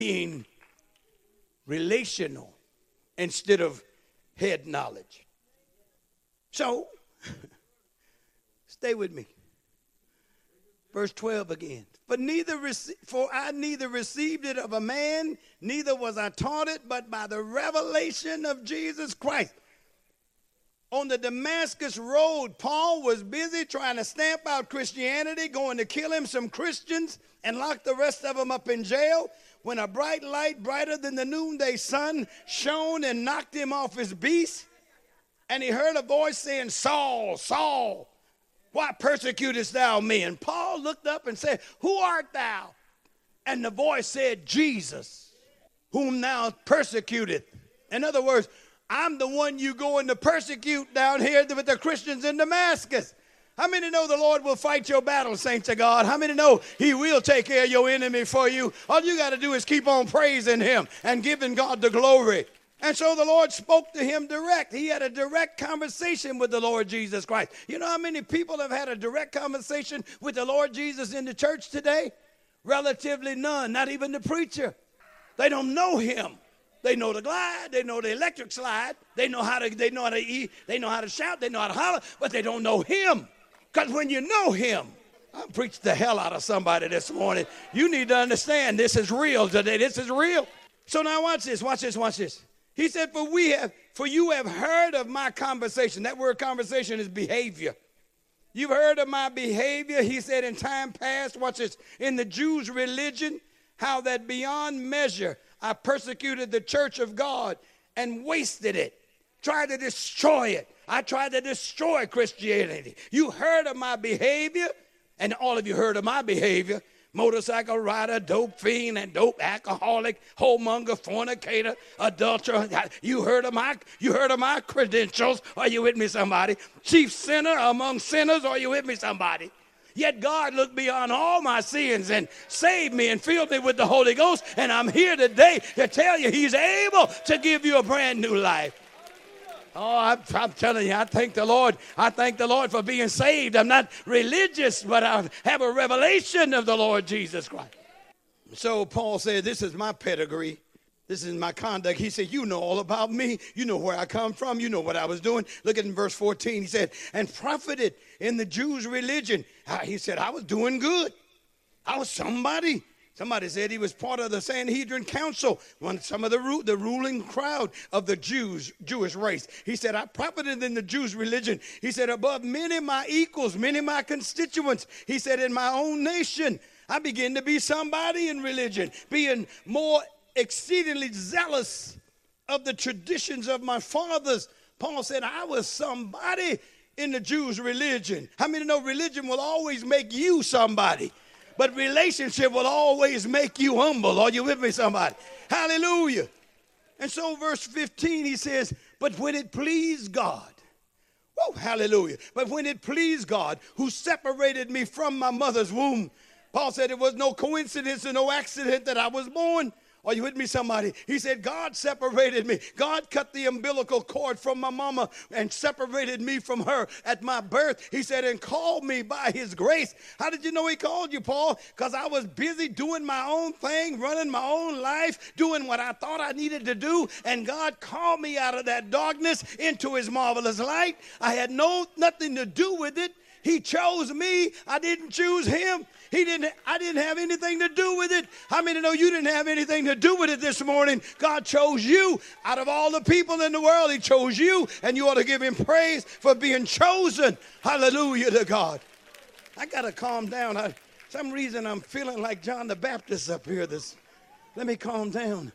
being relational instead of head knowledge. So, stay with me. Verse 12 again. For I neither received it of a man, neither was I taught it, but by the revelation of Jesus Christ. On the Damascus road, Paul was busy trying to stamp out Christianity, going to kill him some Christians and lock the rest of them up in jail, when a bright light, brighter than the noonday sun, shone and knocked him off his beast. And he heard a voice saying, Saul, Saul, why persecutest thou me? And Paul looked up and said, Who art thou? And the voice said, Jesus, whom thou persecutest. In other words, I'm the one you going to persecute down here with the Christians in Damascus. How many know the Lord will fight your battle, saints of God? How many know he will take care of your enemy for you? All you got to do is keep on praising him and giving God the glory. And so the Lord spoke to him direct. He had a direct conversation with the Lord Jesus Christ. You know how many people have had a direct conversation with the Lord Jesus in the church today? Relatively none, not even the preacher. They don't know him. They know the glide, they know the electric slide, they know how to eat, they know how to shout, they know how to holler, but they don't know him. Because when you know him, I preached the hell out of somebody this morning. You need to understand this is real today. This is real. So now watch this, watch this, watch this. He said, for you have heard of my conversation. That word conversation is behavior. You've heard of my behavior. He said in time past, watch this, in the Jews' religion, how that beyond measure I persecuted the church of God and wasted it, tried to destroy it. I tried to destroy Christianity. You heard of my behavior, and all of you heard of my behavior. Motorcycle rider, dope fiend, and dope alcoholic, whoremonger, fornicator, adulterer. You heard of my credentials. Are you with me, somebody? Chief sinner among sinners. Are you with me, somebody? Yet God looked beyond all my sins and saved me and filled me with the Holy Ghost. And I'm here today to tell you he's able to give you a brand new life. Oh, I'm telling you, I thank the Lord. I thank the Lord for being saved. I'm not religious, but I have a revelation of the Lord Jesus Christ. So Paul said, this is my pedigree. This is my conduct. He said, you know all about me. You know where I come from. You know what I was doing. Look at in verse 14. He said, and profited in the Jews' religion. He said, I was doing good. I was somebody. Somebody said he was part of the Sanhedrin Council, some of the ruling crowd of the Jewish race. He said, I profited in the Jews' religion. He said, above many of my equals, many of my constituents. He said, in my own nation, I began to be somebody in religion, being more exceedingly zealous of the traditions of my fathers. Paul said, I was somebody in the Jews' religion. How many know religion will always make you somebody? But relationship will always make you humble. Are you with me, somebody? Hallelujah. And so verse 15, he says, but when it pleased God, whoa, hallelujah. But when it pleased God, who separated me from my mother's womb, Paul said it was no coincidence and no accident that I was born. Are you with me, somebody? He said, God separated me. God cut the umbilical cord from my mama and separated me from her at my birth. He said, and called me by his grace. How did you know he called you, Paul? Because I was busy doing my own thing, running my own life, doing what I thought I needed to do. And God called me out of that darkness into his marvelous light. I had nothing to do with it. He chose me. I didn't choose him. I didn't have anything to do with it. How many know you didn't have anything to do with it this morning? God chose you. Out of all the people in the world, he chose you. And you ought to give him praise for being chosen. Hallelujah to God. I got to calm down. Some reason I'm feeling like John the Baptist up here. Let me calm down.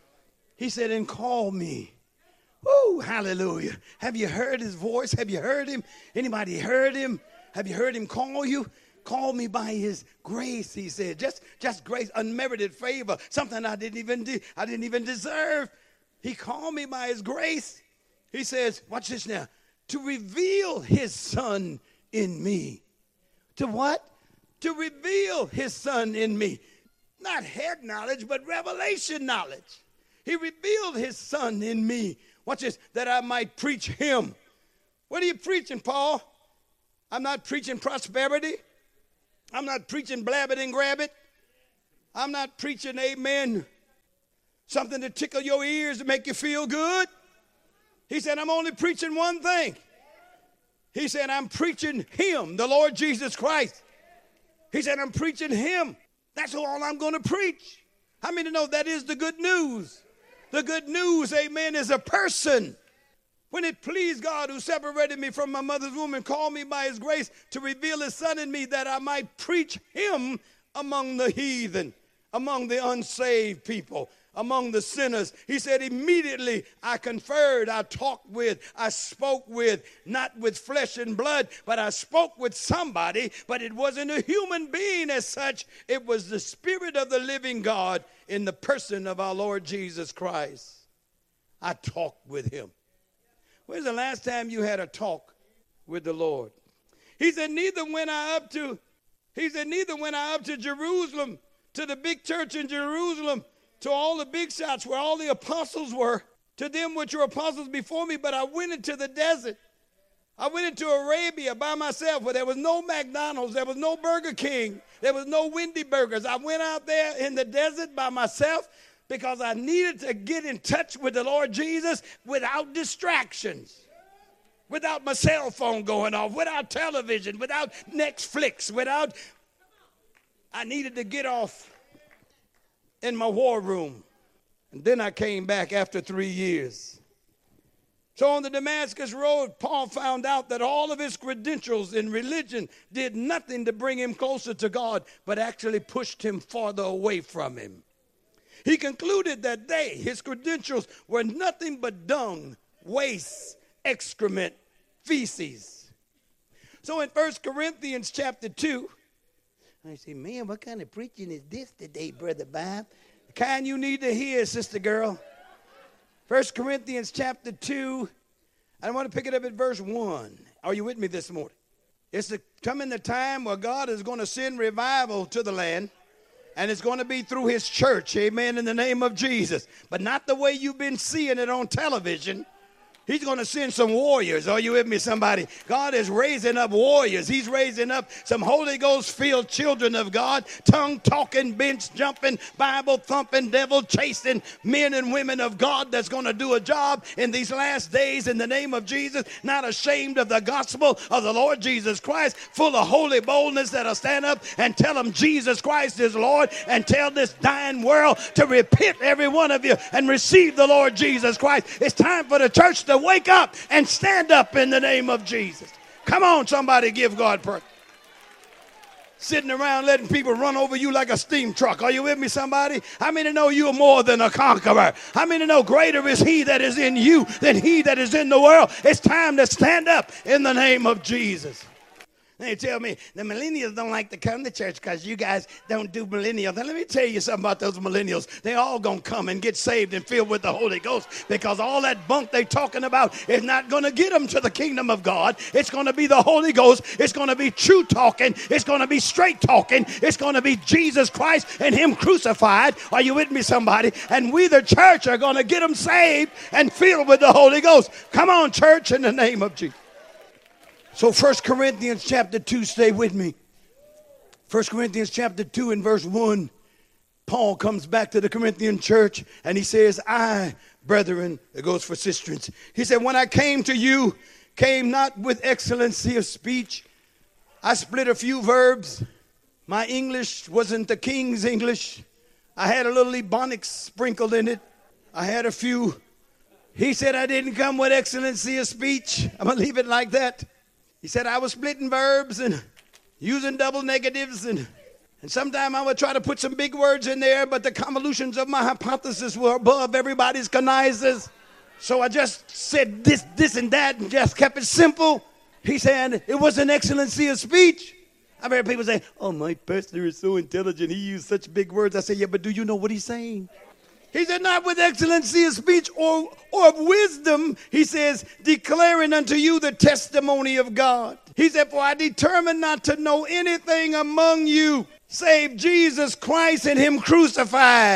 He said, and call me. Woo, hallelujah. Have you heard his voice? Have you heard him? Anybody heard him? Have you heard him call you? Call me by his grace, he said. Just grace, unmerited favor, something I didn't even deserve. He called me by his grace. He says, watch this now, to reveal his son in me. To what? To reveal his son in me. Not head knowledge, but revelation knowledge. He revealed his son in me. Watch this, that I might preach him. What are you preaching, Paul? I'm not preaching prosperity. I'm not preaching blab it and grab it. I'm not preaching, amen, something to tickle your ears to make you feel good. He said, I'm only preaching one thing. He said, I'm preaching him, the Lord Jesus Christ. He said, I'm preaching him. That's all I'm going to preach. How many know that is the good news? The good news, amen, is a person. When it pleased God who separated me from my mother's womb and called me by his grace to reveal his son in me that I might preach him among the heathen, among the unsaved people, among the sinners. He said, immediately I conferred, I talked with, I spoke with, not with flesh and blood, but I spoke with somebody, but it wasn't a human being as such. It was the Spirit of the living God in the person of our Lord Jesus Christ. I talked with him. When's the last time you had a talk with the Lord? He said, neither went I up to Jerusalem, to the big church in Jerusalem, to all the big shots where all the apostles were, to them which were apostles before me, but I went into the desert. I went into Arabia by myself where there was no McDonald's, there was no Burger King, there was no Wendy Burgers. I went out there in the desert by myself because I needed to get in touch with the Lord Jesus without distractions, without my cell phone going off, without television, without Netflix, I needed to get off in my war room. And then I came back after 3 years. So on the Damascus Road, Paul found out that all of his credentials in religion did nothing to bring him closer to God, but actually pushed him farther away from him. He concluded that his credentials, were nothing but dung, waste, excrement, feces. So in 1 Corinthians chapter 2, I say, man, what kind of preaching is this today, Brother Bob? The kind you need to hear, sister girl. 1 Corinthians chapter 2, I want to pick it up at verse 1. Are you with me this morning? It's coming the time where God is going to send revival to the land. And it's going to be through his church, amen, in the name of Jesus. But not the way you've been seeing it on television. He's going to send some warriors. Are you with me, somebody? God is raising up warriors. He's raising up some Holy Ghost-filled children of God, tongue-talking, bench-jumping, Bible-thumping, devil-chasing men and women of God that's going to do a job in these last days in the name of Jesus, not ashamed of the gospel of the Lord Jesus Christ, full of holy boldness that'll stand up and tell them Jesus Christ is Lord, and tell this dying world to repent, every one of you, and receive the Lord Jesus Christ. It's time for the church to wake up and stand up in the name of Jesus. Come on, somebody, give God praise. Sitting around letting people run over you like a steam truck. Are you with me, somebody? How many know you are more than a conqueror? How many know greater is he that is in you than he that is in the world? It's time to stand up in the name of Jesus. They tell me the millennials don't like to come to church because you guys don't do millennials. And let me tell you something about those millennials. They all going to come and get saved and filled with the Holy Ghost, because all that bunk they talking about is not going to get them to the kingdom of God. It's going to be the Holy Ghost. It's going to be true talking. It's going to be straight talking. It's going to be Jesus Christ and him crucified. Are you with me, somebody? And we, the church, are going to get them saved and filled with the Holy Ghost. Come on, church, in the name of Jesus. So 1 Corinthians chapter 2, stay with me. 1 Corinthians chapter 2 and verse 1, Paul comes back to the Corinthian church and he says, I, brethren, it goes for sisters. He said, when I came to you, came not with excellency of speech. I split a few verbs. My English wasn't the king's English. I had a little Ebonics sprinkled in it. I had a few. He said, I didn't come with excellency of speech. I'm going to leave it like that. He said I was splitting verbs and using double negatives, and sometimes I would try to put some big words in there, but the convolutions of my hypothesis were above everybody's connivance. So I just said this, and that, and just kept it simple. He said it was an excellency of speech. I've heard people say, oh, my pastor is so intelligent. He used such big words. I said, yeah, but do you know what he's saying? He said, not with excellency of speech or of wisdom, he says, declaring unto you the testimony of God. He said, for I determined not to know anything among you save Jesus Christ and him crucified.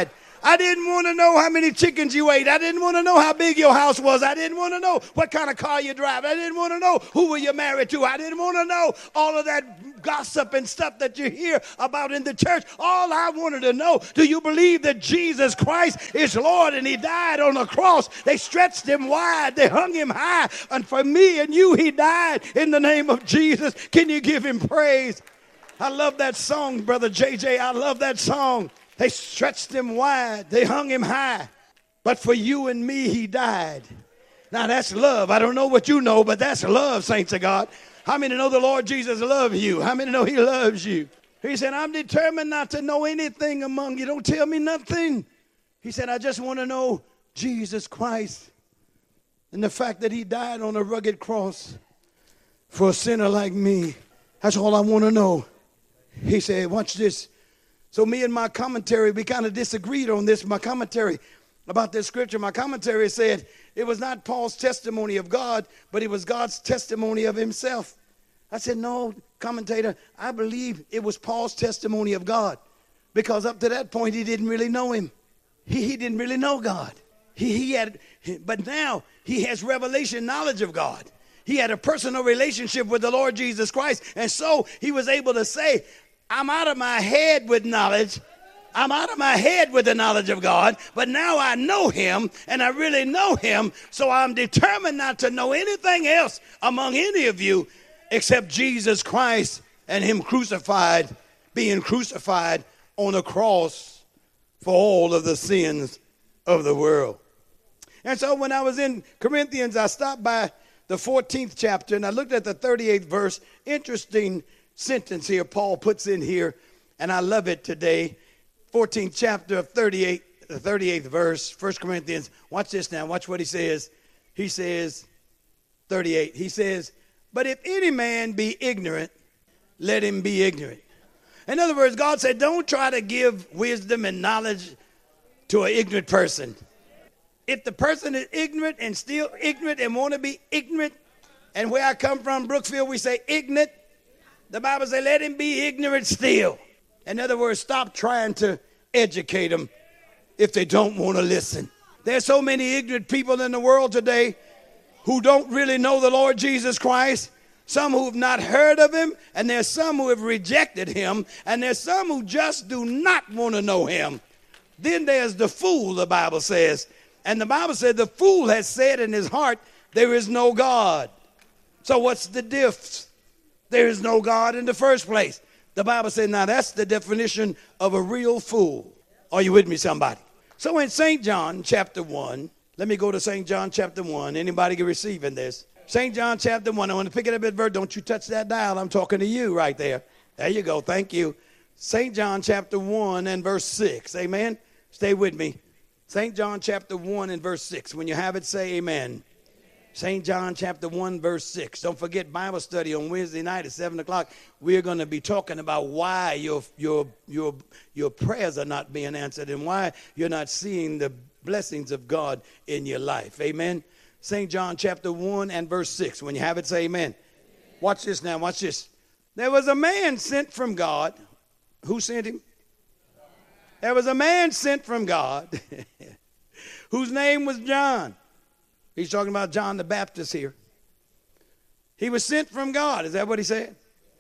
I didn't want to know how many chickens you ate. I didn't want to know how big your house was. I didn't want to know what kind of car you drive. I didn't want to know who were you married to. I didn't want to know all of that gossip and stuff that you hear about in the church. All I wanted to know, do you believe that Jesus Christ is Lord and he died on the cross? They stretched him wide. They hung him high. And for me and you, he died in the name of Jesus. Can you give him praise? I love that song, Brother JJ. I love that song. They stretched him wide. They hung him high. But for you and me, he died. Now, that's love. I don't know what you know, but that's love, saints of God. How many know the Lord Jesus loves you? How many know he loves you? He said, I'm determined not to know anything among you. Don't tell me nothing. He said, I just want to know Jesus Christ and the fact that he died on a rugged cross for a sinner like me. That's all I want to know. He said, watch this. So me and my commentary, we kind of disagreed on this. My commentary about this scripture, my commentary said it was not Paul's testimony of God, but it was God's testimony of himself. I said, no, commentator, I believe it was Paul's testimony of God, because up to that point, he didn't really know him. He didn't really know God. But now he has revelation knowledge of God. He had a personal relationship with the Lord Jesus Christ. And so he was able to say, I'm out of my head with knowledge. I'm out of my head with the knowledge of God, but now I know him, and I really know him, so I'm determined not to know anything else among any of you except Jesus Christ and him crucified, being crucified on a cross for all of the sins of the world. And so when I was in Corinthians, I stopped by the 14th chapter, and I looked at the 38th verse. Interesting sentence here Paul puts in here, and I love it today. 14th chapter of 38, the 38th verse, 1 Corinthians. Watch this now. Watch what he says. He says, 38, he says, but if any man be ignorant, let him be ignorant. In other words, God said, don't try to give wisdom and knowledge to an ignorant person. If the person is ignorant and still ignorant and want to be ignorant, and where I come from, Brookfield, we say ignorant. The Bible says, let him be ignorant still. In other words, stop trying to educate them if they don't want to listen. There's so many ignorant people in the world today who don't really know the Lord Jesus Christ. Some who have not heard of him, and there's some who have rejected him, and there's some who just do not want to know him. Then there's the fool, the Bible says. And the Bible said the fool has said in his heart, there is no God. So what's the difference? There is no God in the first place. The Bible said, now that's the definition of a real fool. Are you with me, somebody? So in St. John chapter 1, let me go to St. John chapter 1. Anybody receiving this? St. John chapter 1. I want to pick it up at verse. Don't you touch that dial. I'm talking to you right there. There you go. Thank you. St. John chapter 1 and verse 6. Amen. Stay with me. St. John chapter 1 and verse 6. When you have it, say amen. St. John chapter 1 verse 6. Don't forget Bible study on Wednesday night at 7 o'clock. We're going to be talking about why your prayers are not being answered and why you're not seeing the blessings of God in your life. Amen. St. John chapter 1 and verse 6. When you have it, say amen. Watch this now. Watch this. There was a man sent from God. Who sent him? There was a man sent from God whose name was John. He's talking about John the Baptist here. He was sent from God. Is that what he said?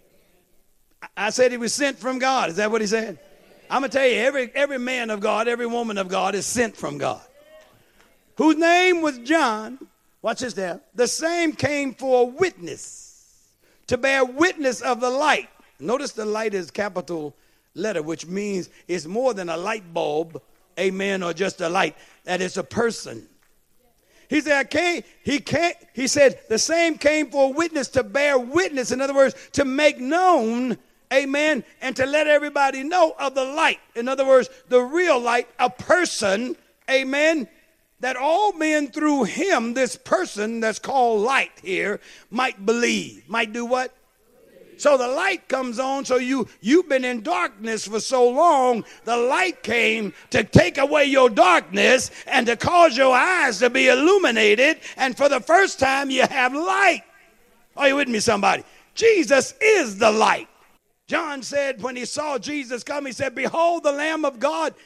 I said he was sent from God. Is that what he said? I'm going to tell you, every man of God, every woman of God is sent from God. Whose name was John. Watch this now. The same came for a witness, to bear witness of the light. Notice the light is capital letter, which means it's more than a light bulb, amen, or just a light. That is a person. He said, he said, the same came for a witness, to bear witness. In other words, to make known, amen, and to let everybody know of the light. In other words, the real light, a person, amen, that all men through him, this person that's called light here, might believe. Might do what? So the light comes on, so you've been in darkness for so long, the light came to take away your darkness and to cause your eyes to be illuminated, and for the first time you have light. Are you with me, somebody? Jesus is the light. John said when he saw Jesus come, he said, behold the Lamb of God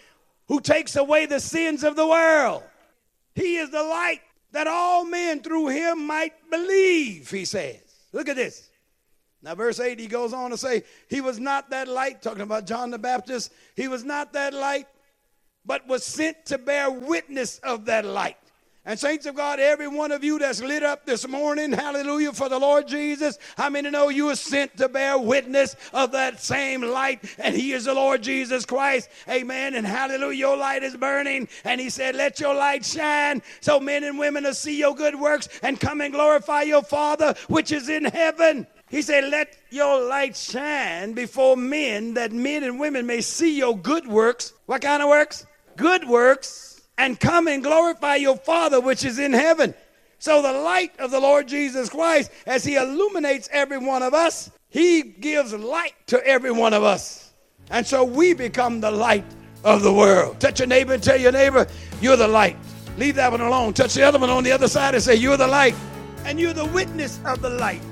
who takes away the sins of the world. He is the light that all men through him might believe, he says. Look at this. Now, verse 8, he goes on to say, he was not that light, talking about John the Baptist. He was not that light, but was sent to bear witness of that light. And saints of God, every one of you that's lit up this morning, hallelujah, for the Lord Jesus, how many know you are sent to bear witness of that same light? And he is the Lord Jesus Christ. Amen. And hallelujah, your light is burning. And he said, let your light shine so men and women will see your good works and come and glorify your Father which is in heaven. He said, let your light shine before men, that men and women may see your good works. What kind of works? Good works. And come and glorify your Father which is in heaven. So the light of the Lord Jesus Christ, as he illuminates every one of us, he gives light to every one of us. And so we become the light of the world. Touch your neighbor and tell your neighbor, you're the light. Leave that one alone. Touch the other one on the other side and say, you're the light. And you're the witness of the light.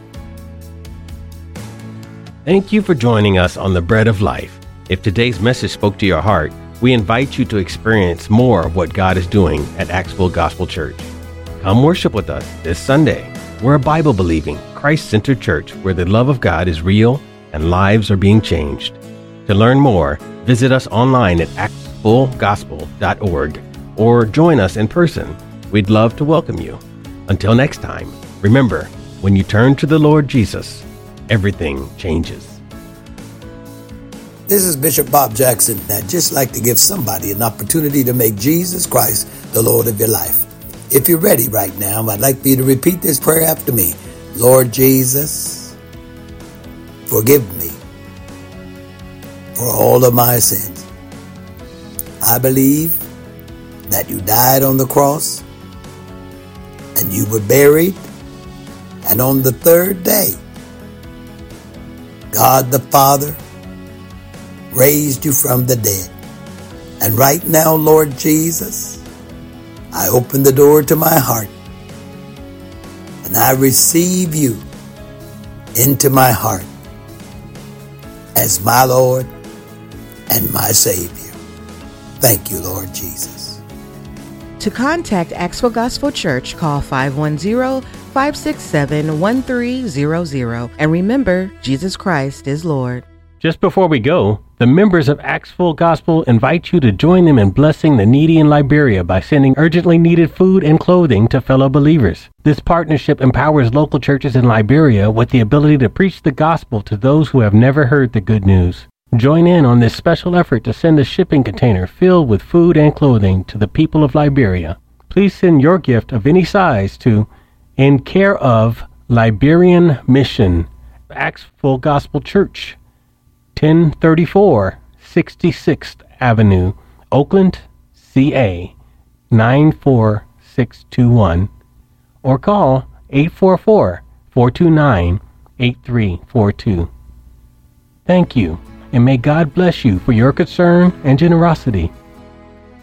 Thank you for joining us on The Bread of Life. If today's message spoke to your heart, we invite you to experience more of what God is doing at Axville Gospel Church. Come worship with us this Sunday. We're a Bible-believing, Christ-centered church where the love of God is real and lives are being changed. To learn more, visit us online at axvillegospel.org or join us in person. We'd love to welcome you. Until next time, remember, when you turn to the Lord Jesus, everything changes. This is Bishop Bob Jackson. I'd just like to give somebody an opportunity to make Jesus Christ the Lord of your life. If you're ready right now, I'd like for you to repeat this prayer after me. Lord Jesus, forgive me for all of my sins. I believe that you died on the cross and you were buried, and on the third day, God the Father raised you from the dead. And right now, Lord Jesus, I open the door to my heart and I receive you into my heart as my Lord and my Savior. Thank you, Lord Jesus. To contact Axville Gospel Church, call 510-567-1300. And remember, Jesus Christ is Lord. Just before we go, the members of Axville Gospel invite you to join them in blessing the needy in Liberia by sending urgently needed food and clothing to fellow believers. This partnership empowers local churches in Liberia with the ability to preach the gospel to those who have never heard the good news. Join in on this special effort to send a shipping container filled with food and clothing to the people of Liberia. Please send your gift of any size to In Care of Liberian Mission, Axville Gospel Church, 1034 66th Avenue, Oakland, CA 94621, or call 844-429-8342. Thank you, and may God bless you for your concern and generosity.